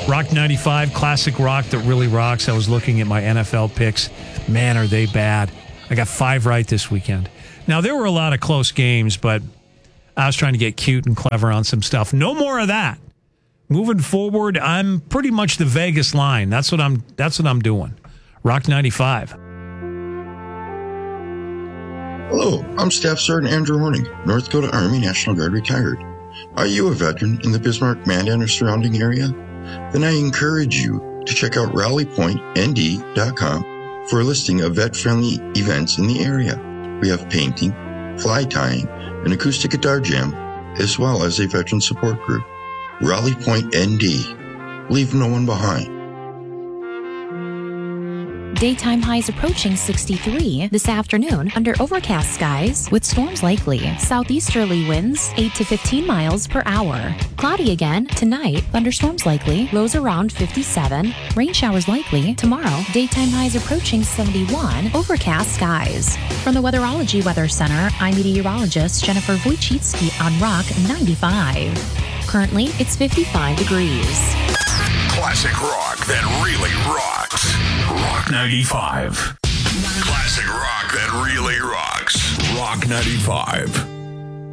Rock 95, classic rock that really rocks. I was looking at my NFL picks. Man, are they bad. I got 5 right this weekend. Now, there were a lot of close games, but I was trying to get cute and clever on some stuff. No more of that. Moving forward, I'm pretty much the Vegas line. That's what I'm doing. Rock 95. Hello, I'm Staff Sergeant Andrew Horning, North Dakota Army National Guard retired. Are you a veteran in the Bismarck, Mandan, or surrounding area? Then I encourage you to check out rallypointnd.com for a listing of vet-friendly events in the area. We have painting, fly tying, an acoustic guitar jam, as well as a veteran support group. Rally Point ND. Leave no one behind. Daytime highs approaching 63 this afternoon under overcast skies with storms likely. Southeasterly winds 8 to 15 miles per hour. Cloudy again tonight. Thunderstorms likely. Lows around 57. Rain showers likely tomorrow. Daytime highs approaching 71. Overcast skies. From the Weatherology Weather Center, I'm meteorologist Jennifer Wojcicki on Rock 95. Currently, it's 55 degrees. Classic rock that really rocks. Rock 95. Classic rock that really rocks. Rock 95.